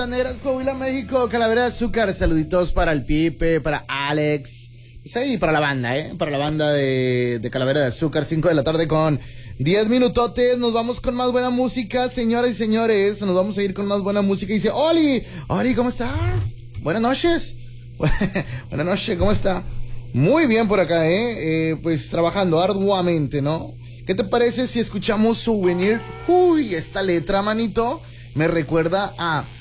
Negras, Coahuila, México, Calavera de Azúcar. Saluditos para el Pipe, para Alex. Pues ahí, para la banda, para la banda de Calavera de Azúcar. 5 de la tarde con 10 minutotes. Nos vamos con más buena música, señoras y señores. Nos vamos a ir con más buena música. Y dice, Oli, ¿cómo está? Buenas noches. Buenas noches, ¿cómo está? Muy bien por acá, pues trabajando arduamente, ¿no? ¿Qué te parece si escuchamos Souvenir? Uy, esta letra, manito, me recuerda a